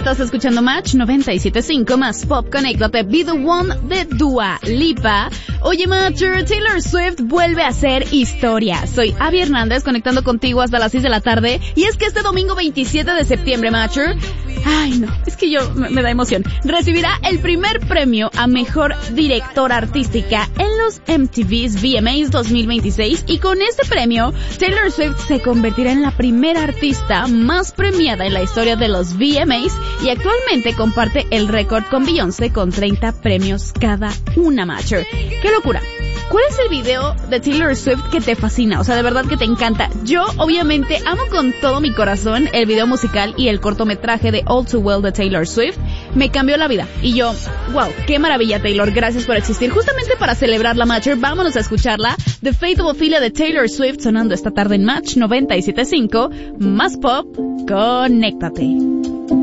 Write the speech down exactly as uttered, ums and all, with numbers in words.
Estás escuchando Match noventa y siete punto cinco más Pop. Conéctate, Be The One de Dua Lipa. Oye, Matcher, Taylor Swift vuelve a hacer historia. Soy Abby Hernández, conectando contigo hasta las seis de la tarde. Y es que este domingo veintisiete de septiembre, Matcher, ay no, es que yo, me, me da emoción, recibirá el primer premio a Mejor Directora Artística en los M T V's V M As dos mil veintiséis. Y con este premio, Taylor Swift se convertirá en la primera artista más premiada en la historia de los V M As y actualmente comparte el récord con Beyoncé con treinta premios cada una, Matcher. ¡Qué locura! ¿Cuál es el video de Taylor Swift que te fascina? O sea, de verdad que te encanta. Yo, obviamente, amo con todo mi corazón el video musical y el cortometraje de All Too Well de Taylor Swift. Me cambió la vida. Y yo, wow, qué maravilla, Taylor. Gracias por existir. Justamente para celebrar la Matcher, vámonos a escucharla. The Fate of Ophelia de Taylor Swift sonando esta tarde en Match noventa y siete punto cinco. Más Pop, conéctate.